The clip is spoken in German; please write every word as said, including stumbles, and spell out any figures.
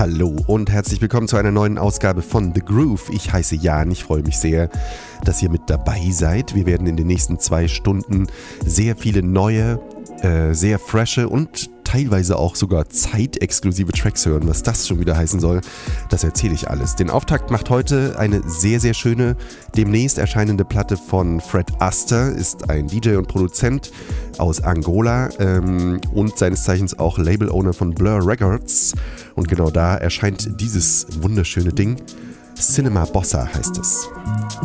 Hallo und herzlich willkommen zu einer neuen Ausgabe von The Groove. Ich heiße Jan, ich freue mich sehr, dass ihr mit dabei seid. Wir werden in den nächsten zwei Stunden sehr viele neue, äh, sehr frische und teilweise auch sogar zeitexklusive Tracks hören. Was das schon wieder heißen soll, das erzähle ich alles. Den Auftakt macht heute eine sehr, sehr schöne, demnächst erscheinende Platte von Fred Aster, ist ein D J und Produzent aus Angola ähm, und seines Zeichens auch Label-Owner von Blur Records. Und genau da erscheint dieses wunderschöne Ding. Cinema Bossa heißt es.